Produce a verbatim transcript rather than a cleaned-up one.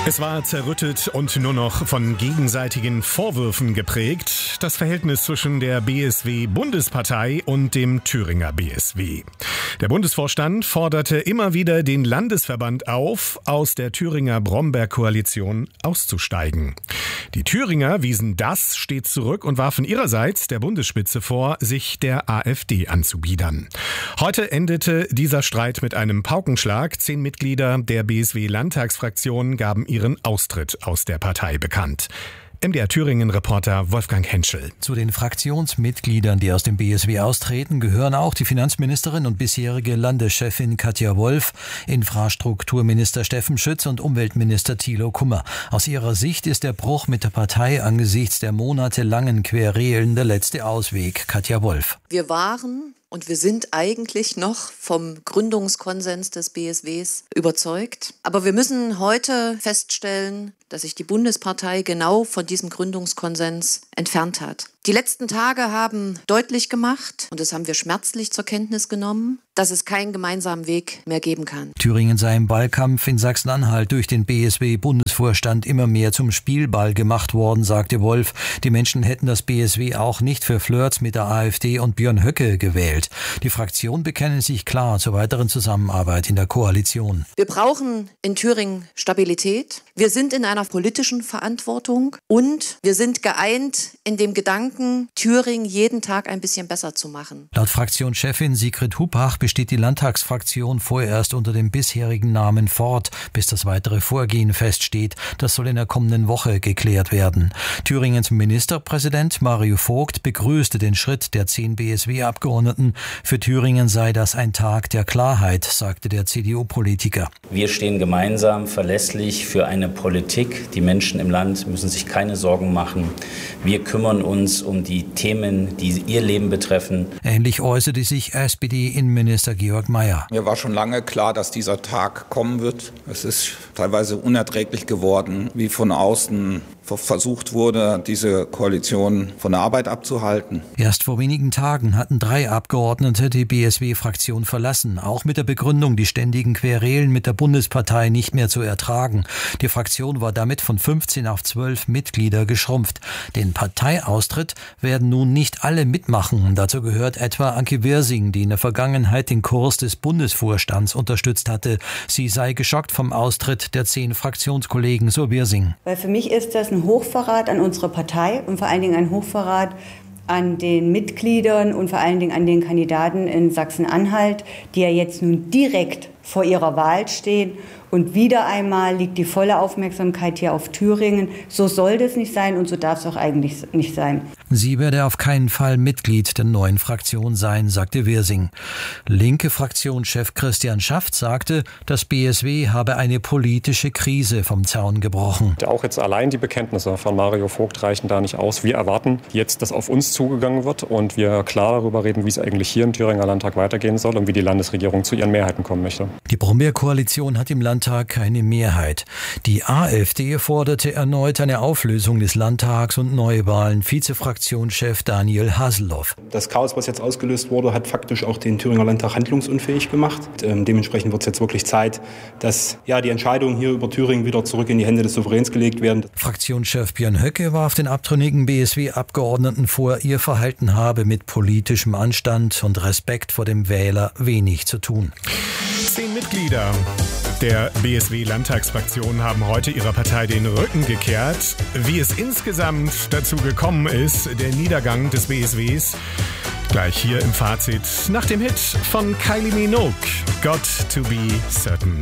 Es war zerrüttet und nur noch von gegenseitigen Vorwürfen geprägt, das Verhältnis zwischen der B S W-Bundespartei und dem Thüringer B S W. Der Bundesvorstand forderte immer wieder den Landesverband auf, aus der Thüringer Bromberg-Koalition auszusteigen. Die Thüringer wiesen das stets zurück und warfen ihrerseits der Bundesspitze vor, sich der AfD anzubiedern. Heute endete dieser Streit mit einem Paukenschlag. Zehn Mitglieder der B S W-Landtagsfraktion gaben ihren Austritt aus der Partei bekannt. M D R Thüringen-Reporter Wolfgang Henschel. Zu den Fraktionsmitgliedern, die aus dem B S W austreten, gehören auch die Finanzministerin und bisherige Landeschefin Katja Wolf, Infrastrukturminister Steffen Schütz und Umweltminister Thilo Kummer. Aus ihrer Sicht ist der Bruch mit der Partei angesichts der monatelangen Querelen der letzte Ausweg. Katja Wolf. Wir waren und wir sind eigentlich noch vom Gründungskonsens des B S Ws überzeugt. Aber wir müssen heute feststellen, dass sich die Bundespartei genau von diesem Gründungskonsens entfernt hat. Die letzten Tage haben deutlich gemacht, und das haben wir schmerzlich zur Kenntnis genommen, dass es keinen gemeinsamen Weg mehr geben kann. Thüringen sei im Wahlkampf in Sachsen-Anhalt durch den B S W-Bundesvorstand immer mehr zum Spielball gemacht worden, sagte Wolf. Die Menschen hätten das B S W auch nicht für Flirts mit der AfD und Björn Höcke gewählt. Die Fraktion bekenne sich klar zur weiteren Zusammenarbeit in der Koalition. Wir brauchen in Thüringen Stabilität. Wir sind in einer politischen Verantwortung und wir sind geeint in dem Gedanken, Thüringen jeden Tag ein bisschen besser zu machen. Laut Fraktionschefin Sigrid Hupach besteht die Landtagsfraktion vorerst unter dem bisherigen Namen fort, bis das weitere Vorgehen feststeht. Das soll in der kommenden Woche geklärt werden. Thüringens Ministerpräsident Mario Vogt begrüßte den Schritt der zehn B S W-Abgeordneten. Für Thüringen sei das ein Tag der Klarheit, sagte der C D U-Politiker. Wir stehen gemeinsam verlässlich für eine Politik. Die Menschen im Land müssen sich keine Sorgen machen. Wir kümmern uns um die Themen, die ihr Leben betreffen. Ähnlich äußerte sich S P D-Innenminister Georg Mayer. Mir war schon lange klar, dass dieser Tag kommen wird. Es ist teilweise unerträglich geworden, wie von außen versucht wurde, diese Koalition von der Arbeit abzuhalten. Erst vor wenigen Tagen hatten drei Abgeordnete die B S W-Fraktion verlassen, auch mit der Begründung, die ständigen Querelen mit der Bundespartei nicht mehr zu ertragen. Die Fraktion war damit von fünfzehn auf zwölf Mitglieder geschrumpft. Den Parteiaustritt werden nun nicht alle mitmachen. Dazu gehört etwa Anke Wirsing, die in der Vergangenheit den Kurs des Bundesvorstands unterstützt hatte. Sie sei geschockt vom Austritt der zehn Fraktionskollegen, so Wirsing. Weil für mich ist das ein Hochverrat an unsere Partei und vor allen Dingen ein Hochverrat an den Mitgliedern und vor allen Dingen an den Kandidaten in Sachsen-Anhalt, die ja jetzt nun direkt vor ihrer Wahl stehen. Und wieder einmal liegt die volle Aufmerksamkeit hier auf Thüringen. So soll das nicht sein und so darf es auch eigentlich nicht sein. Sie werde auf keinen Fall Mitglied der neuen Fraktion sein, sagte Wirsing. Linke Fraktionschef Christian Schaft sagte, das B S W habe eine politische Krise vom Zaun gebrochen. Auch jetzt allein die Bekenntnisse von Mario Vogt reichen da nicht aus. Wir erwarten jetzt, dass auf uns zugegangen wird und wir klar darüber reden, wie es eigentlich hier im Thüringer Landtag weitergehen soll und wie die Landesregierung zu ihren Mehrheiten kommen möchte. Die Brombeer-Koalition hat im Landtag keine Mehrheit. Die AfD forderte erneut eine Auflösung des Landtags und Neuwahlen. Vizefraktionschef Daniel Haseloff. Das Chaos, was jetzt ausgelöst wurde, hat faktisch auch den Thüringer Landtag handlungsunfähig gemacht. Ähm, dementsprechend wird es jetzt wirklich Zeit, dass ja, die Entscheidungen hier über Thüringen wieder zurück in die Hände des Souveräns gelegt werden. Fraktionschef Björn Höcke warf den abtrünnigen B S W-Abgeordneten vor, ihr Verhalten habe mit politischem Anstand und Respekt vor dem Wähler wenig zu tun. Zehn Mitglieder der B S W-Landtagsfraktion haben heute ihrer Partei den Rücken gekehrt. Wie es insgesamt dazu gekommen ist, der Niedergang des B S Ws, gleich hier im Fazit nach dem Hit von Kylie Minogue, Got to be Certain.